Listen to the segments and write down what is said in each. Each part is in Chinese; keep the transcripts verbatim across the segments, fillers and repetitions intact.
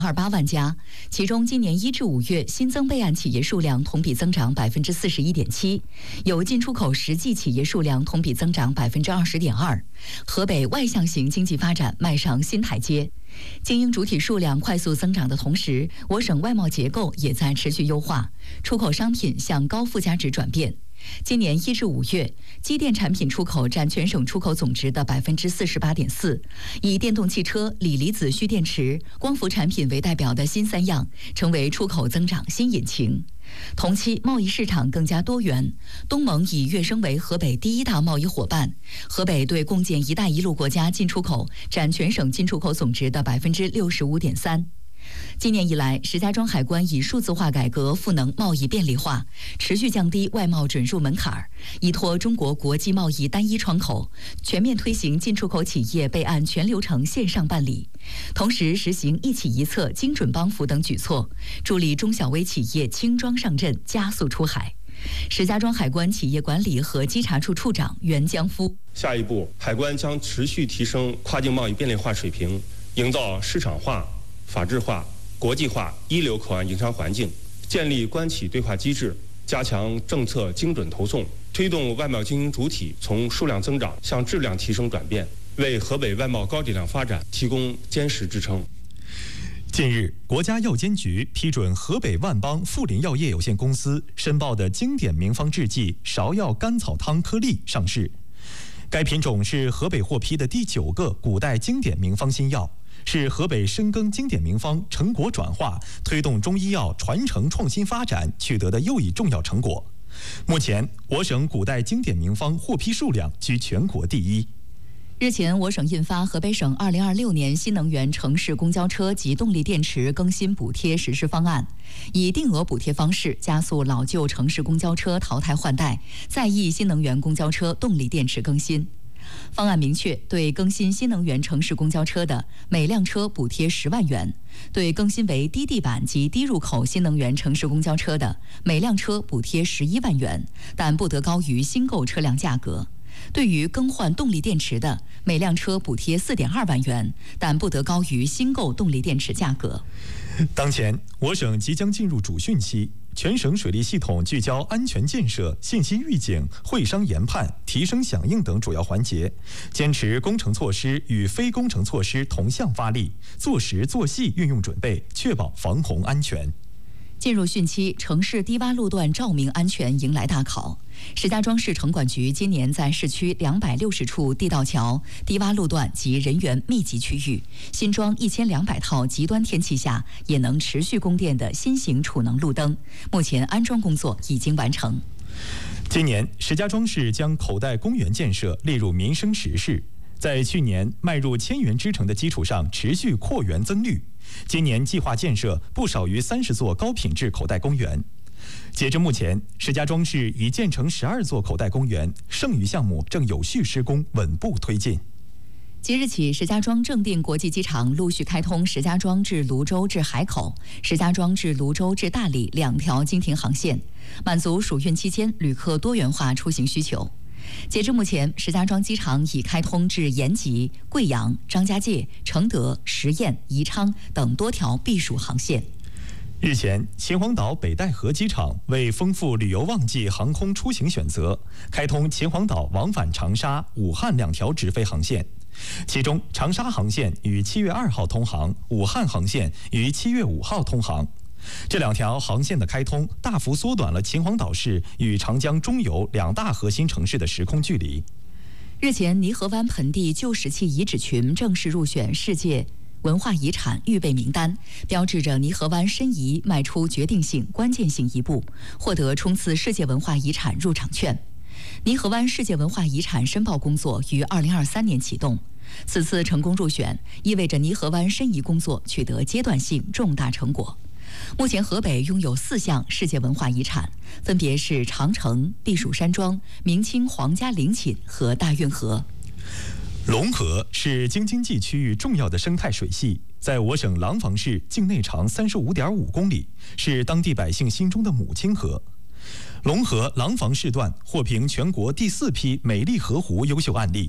二八万家，其中今年一至五月新增备案企业数量同比增长百分之四十一点七，有进出口实际企业数量同比增长百分之二十点二。河北外向型经济发展迈上新台阶，经营主体数量快速增长的同时，我省外贸结构也在持续优化，出口商品向高附加值转变。今年一至五月，机电产品出口占全省出口总值的百分之四十八点四，以电动汽车、锂离子蓄电池、光伏产品为代表的新三样，成为出口增长新引擎。同期贸易市场更加多元，东盟已跃升为河北第一大贸易伙伴。河北对共建“一带一路”国家进出口占全省进出口总值的百分之六十五点三。今年以来，石家庄海关以数字化改革赋能贸易便利化，持续降低外贸准入门槛，依托中国国际贸易单一窗口，全面推行进出口企业备案全流程线上办理，同时实行一企一策、精准帮扶等举措，助力中小微企业轻装上阵，加速出海。石家庄海关企业管理和稽查处处长袁江夫： 下一步，海关将持续提升跨境贸易便利化水平，营造市场化、法治化、国际化一流口岸营商环境，建立关企对话机制，加强政策精准投送，推动外贸经营主体从数量增长向质量提升转变，为河北外贸高质量发展提供坚实支撑。 近日，国家药监局批准河北万邦富林药业有限公司申报的经典名方制剂芍药甘草汤颗粒上市。该品种是河北获批的第九个古代经典名方新药，是河北深耕经典名方成果转化、推动中医药传承创新发展取得的又一重要成果。目前，我省古代经典名方获批数量居全国第一。 日前，我省印发《河北省二零二六年新能源城市公交车及动力电池更新补贴实施方案》，以定额补贴方式加速老旧城市公交车淘汰换代，在役新能源公交车动力电池更新。方案明确，对更新新能源城市公交车的，每辆车补贴十万元；对更新为低地板及低入口新能源城市公交车的，每辆车补贴十一万元，但不得高于新购车辆价格。对于更换动力电池的，每辆车补贴 四点二万元，但不得高于新购动力电池价格。 当前，我省即将进入主汛期，全省水利系统聚焦安全建设、信息预警、会商研判、提升响应等主要环节，坚持工程措施与非工程措施同向发力，做实做细运用准备，确保防洪安全。 进入汛期，城市低洼路段照明安全迎来大考。石家庄市城管局今年在市区两百六十处地道桥、低洼路段及人员密集区域新装一千两百套极端天气下也能持续供电的新型储能路灯，目前安装工作已经完成。 今年，石家庄市将口袋公园建设列入民生实事，在去年迈入千园之城的基础上持续扩园增绿。今年计划建设不少于三十座高品质口袋公园。截至目前，石家庄市已建成十二座口袋公园，剩余项目正有序施工，稳步推进。 即日起，石家庄正定国际机场陆续开通石家庄至泸州至海口、石家庄至泸州至大理两条经停航线，满足暑运期间旅客多元化出行需求。截至目前，石家庄机场已开通至延吉、贵阳、张家界、承德、十堰、宜昌等多条避暑航线。 日前，秦皇岛北戴河机场为丰富旅游旺季航空出行选择，开通秦皇岛往返长沙、武汉两条直飞航线。其中，长沙航线于七月二号通航，武汉航线于七月五号通航。这两条航线的开通，大幅缩短了秦皇岛市与长江中游两大核心城市的时空距离。 日前，泥河湾盆地旧石器遗址群正式入选世界文化遗产预备名单，标志着泥河湾申遗迈出决定性、关键性一步，获得冲刺世界文化遗产入场券。泥河湾世界文化遗产申报工作于二零二三年启动，此次成功入选，意味着泥河湾申遗工作取得阶段性重大成果。目前，河北拥有四项世界文化遗产，分别是长城、避暑山庄、明清皇家陵寝和大运河。 龙河是京津冀区域重要的生态水系，在我省廊坊市境内长 三十五点五公里，是当地百姓心中的母亲河。龙河廊坊市段获评全国第四批美丽河湖优秀案例。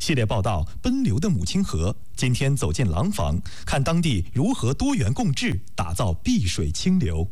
系列报道《奔流的母亲河》今天走进廊坊，看当地如何多元共治，打造碧水清流。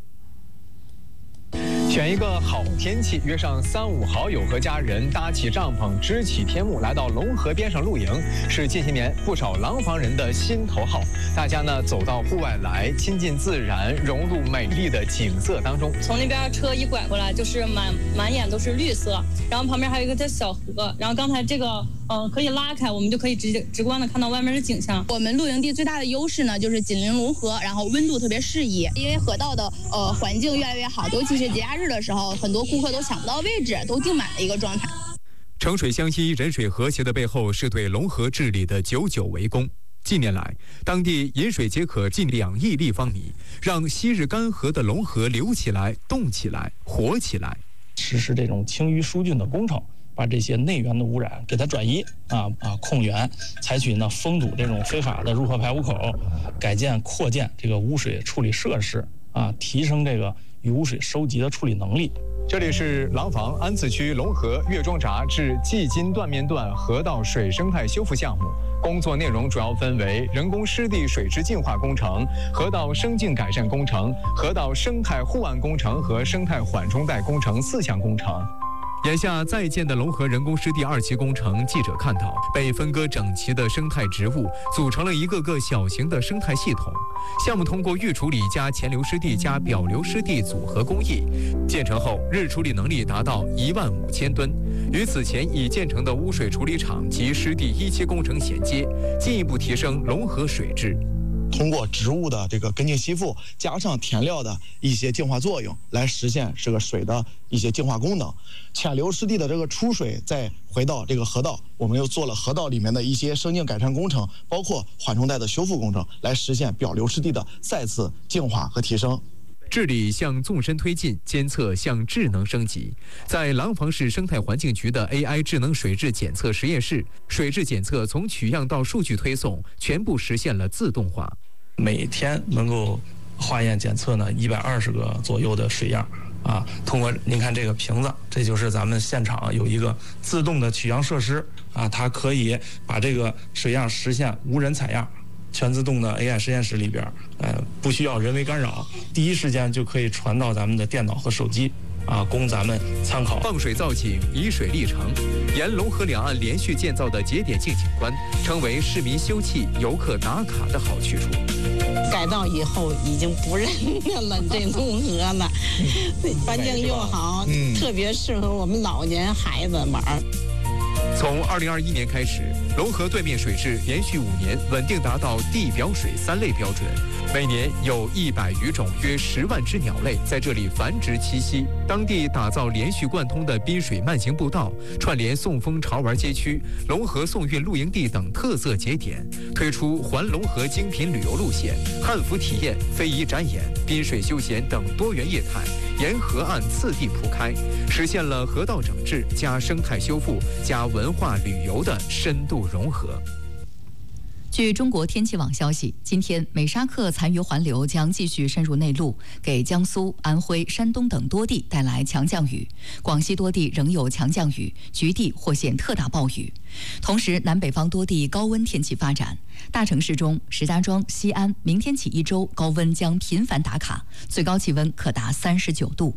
选一个好天气，约上三五好友和家人，搭起帐篷，支起天幕，来到龙河边上露营，是近些年不少廊坊人的心头好。大家呢走到户外来，亲近自然，融入美丽的景色当中。 从那边车一拐过来，就是满满眼都是绿色，然后旁边还有一个这小河，然后刚才这个呃可以拉开，我们就可以直接直观的看到外面的景象。 我们露营地最大的优势呢，就是紧邻龙河，然后温度特别适宜，因为河道的呃环境越来越好，尤其是节假日的时候，很多顾客都抢不到位置，都订满的一个状态。 城水相依，人水和谐的背后，是对龙河治理的久久围攻。近年来，当地饮水解渴近两亿立方米，让昔日干涸的龙河流起来、动起来、活起来。 实施这种清淤疏浚的工程，把这些内源的污染给它转移啊啊控源，采取呢封堵这种非法的入河排污口，改建扩建这个污水处理设施啊，提升这个雨污水收集的处理能力。 这里是廊坊安次区龙河岳庄闸至蓟津断面段河道水生态修复项目，工作内容主要分为人工湿地水质净化工程、河道生境改善工程、河道生态护岸工程和生态缓冲带工程四项工程。眼下在建的龙河人工湿地二期工程，记者看到被分割整齐的生态植物组成了一个个小型的生态系统。项目通过预处理加前流湿地加表流湿地组合工艺，建成后日处理能力达到一万五千吨，与此前已建成的污水处理厂及湿地一期工程衔接，进一步提升龙河水质。 通过植物的这个根茎吸附，加上填料的一些净化作用，来实现这个水的一些净化功能。浅流湿地的这个出水再回到这个河道，我们又做了河道里面的一些生境改善工程，包括缓冲带的修复工程，来实现表流湿地的再次净化和提升。 治理向纵深推进，监测向智能升级。在廊坊市生态环境局的 A I 智能水质检测实验室，水质检测从取样到数据推送，全部实现了自动化。 每天能够化验检测呢一百二十个左右的水样啊。通过您看这个瓶子，这就是咱们现场有一个自动的取样设施啊，它可以把这个水样实现无人采样。全自动的 A I 实验室里边，呃，不需要人为干扰，第一时间就可以传到咱们的电脑和手机，啊，供咱们参考。 放水造景，以水立城，沿龙河两岸连续建造的节点性景观，成为市民休憩、游客打卡的好去处。 改造以后已经不认得了这龙河了，环境又好，嗯、特别适合我们老年孩子玩。 从二零二一年开始，龙河对面水质连续五年稳定达到地表水三类标准，每年有一百余种、约十万只鸟类在这里繁殖栖息。当地打造连续贯通的滨水慢行步道，串联宋风潮玩街区、龙河宋韵露营地等特色节点，推出环龙河精品旅游路线、汉服体验、非遗展演、滨水休闲等多元业态，沿河岸次第铺开，实现了河道整治加生态修复加文化旅游的深度融合。 据中国天气网消息，今天美沙克残余环流将继续深入内陆，给江苏、安徽、山东等多地带来强降雨，广西多地仍有强降雨，局地或现特大暴雨。同时，南北方多地高温天气发展，大城市中，石家庄、西安明天起一周高温将频繁打卡，最高气温可达三十九度。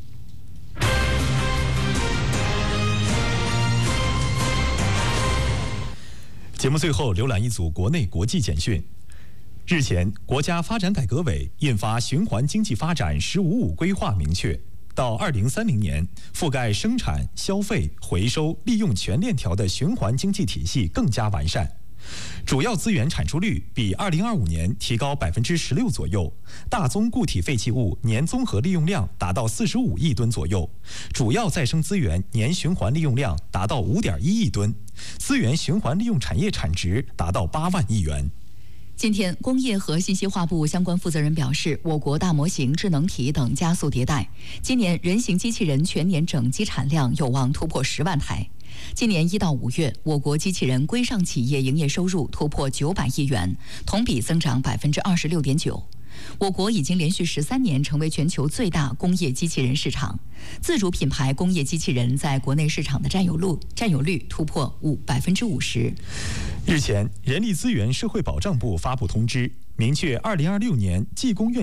节目最后浏览一组国内国际简讯。日前，国家发展改革委印发《循环经济发展“十五五”规划》，明确到二零三零年，覆盖生产、消费、回收、利用全链条的循环经济体系更加完善，主要资源产出率比二零二五年提高百分之十六左右，大宗固体废弃物年综合利用量达到四十五亿吨左右，主要再生资源年循环利用量达到五点一亿吨，资源循环利用产业产值达到八万亿元。 今天，工业和信息化部相关负责人表示，我国大模型、智能体等加速迭代，今年人形机器人全年整机产量有望突破十万台。今年一到五月，我国机器人规上企业营业收入突破九百亿元，同比增长百分之二十六点九。 我国已经连续十三年成为全球最大工业机器人市场，自主品牌工业机器人在国内市场的占有率占有率突破五百分之五十。 日前，人力资源社会保障部发布通知，明确二零二六年技工院